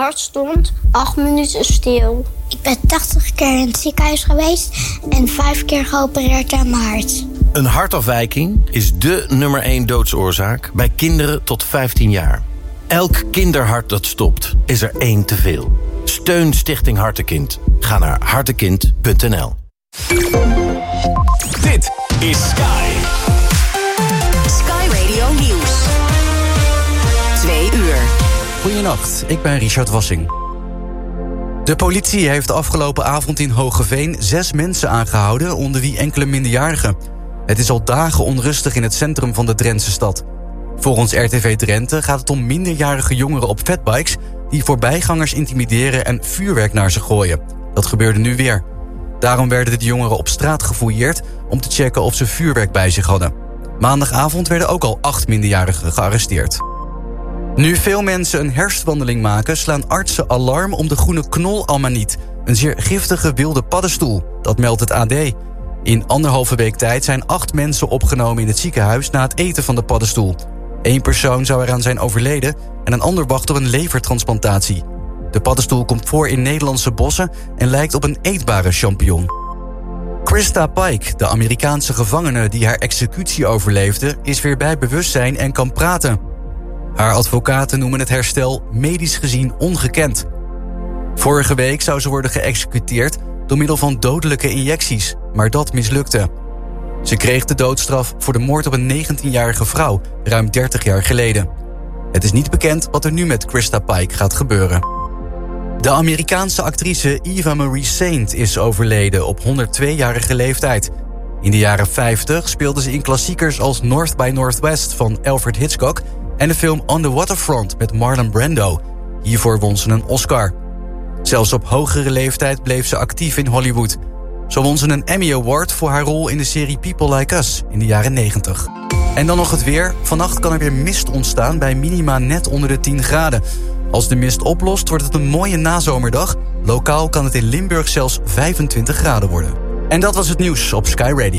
hart stond 8 minuten stil. Ik ben 80 keer in het ziekenhuis geweest en 5 keer geopereerd aan mijn hart. Een hartafwijking is dé nummer 1 doodsoorzaak bij kinderen tot 15 jaar. Elk kinderhart dat stopt, is er 1 te veel. Steun Stichting Hartekind. Ga naar hartekind.nl. Dit is Sky. Sky Radio Nieuws. 2 uur. Goedenacht, ik ben Richard Wassing. De politie heeft de afgelopen avond in Hoogeveen 6 mensen aangehouden, onder wie enkele minderjarigen. Het is al dagen onrustig in het centrum van de Drentse stad. Volgens RTV Drenthe gaat het om minderjarige jongeren op fatbikes die voorbijgangers intimideren en vuurwerk naar ze gooien. Dat gebeurde nu weer. Daarom werden de jongeren op straat gefouilleerd om te checken of ze vuurwerk bij zich hadden. Maandagavond werden ook al 8 minderjarigen gearresteerd. Nu veel mensen een herfstwandeling maken, slaan artsen alarm om de groene knolamaniet, een zeer giftige wilde paddenstoel. Dat meldt het AD. In 1,5 week tijd zijn 8 mensen opgenomen in het ziekenhuis na het eten van de paddenstoel. 1 persoon zou eraan zijn overleden en een ander wacht op een levertransplantatie. De paddenstoel komt voor in Nederlandse bossen en lijkt op een eetbare champignon. Krista Pike, de Amerikaanse gevangene die haar executie overleefde, is weer bij bewustzijn en kan praten. Haar advocaten noemen het herstel medisch gezien ongekend. Vorige week zou ze worden geëxecuteerd door middel van dodelijke injecties, maar dat mislukte. Ze kreeg de doodstraf voor de moord op een 19-jarige vrouw, ruim 30 jaar geleden. Het is niet bekend wat er nu met Krista Pike gaat gebeuren. De Amerikaanse actrice Eva Marie Saint is overleden op 102-jarige leeftijd. In de jaren 50 speelde ze in klassiekers als North by Northwest van Alfred Hitchcock en de film On the Waterfront met Marlon Brando. Hiervoor won ze een Oscar. Zelfs op hogere leeftijd bleef ze actief in Hollywood. Zo won ze een Emmy Award voor haar rol in de serie People Like Us in de jaren 90. En dan nog het weer. Vannacht kan er weer mist ontstaan bij minima net onder de 10 graden. Als de mist oplost wordt het een mooie nazomerdag. Lokaal kan het in Limburg zelfs 25 graden worden. En dat was het nieuws op Sky Radio.